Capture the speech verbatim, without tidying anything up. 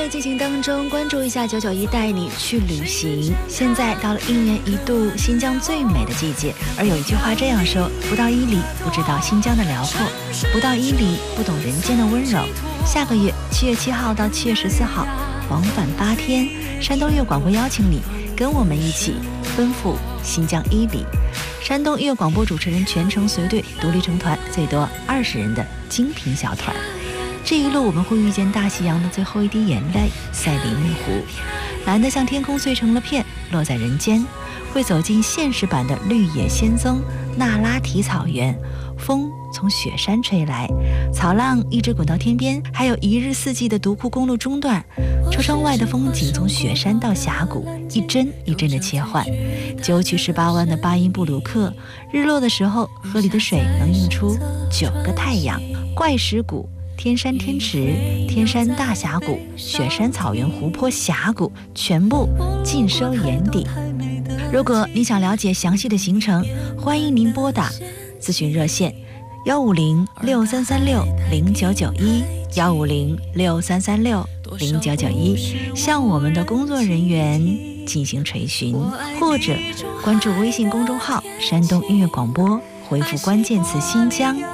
在进行当中，关注一下九九一带你去旅行。现在到了一年一度新疆最美的季节，而有一句话这样说：不到伊犁不知道新疆的辽阔，不到伊犁不懂人间的温柔。下个月七月七号到七月十四号，往返八天，山东音乐广播邀请你跟我们一起奔赴新疆伊犁。山东音乐广播主持人全程随队，独立成团，最多二十人的精品小团。这一路我们会遇见大西洋的最后一滴眼泪，赛里木湖，蓝得像天空碎成了片，落在人间。会走进现实版的绿野仙踪那拉提草原，风从雪山吹来，草浪一直滚到天边，还有一日四季的独库公路中段，车窗外的风景从雪山到峡谷，一帧一帧的切换。九曲十八弯的巴音布鲁克，日落的时候，河里的水能映出九个太阳。怪石谷、天山天池、天山大峡谷、雪山草原湖泊峡谷，全部尽收眼底。如果你想了解详细的行程，欢迎您拨打咨询热线幺五零六三三六零九九一幺五零六三三六零九九一，向我们的工作人员进行垂询，或者关注微信公众号山东音乐广播，回复关键词新疆